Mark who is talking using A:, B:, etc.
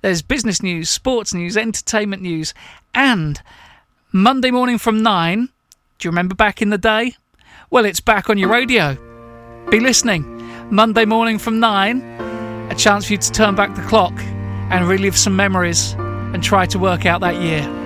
A: There's business news, sports news, entertainment news, and Monday morning from 9. Do you remember back in the day? Well, it's back on your radio. Be listening. Monday morning from 9. A chance for you to turn back the clock and relive some memories and try to work out that year.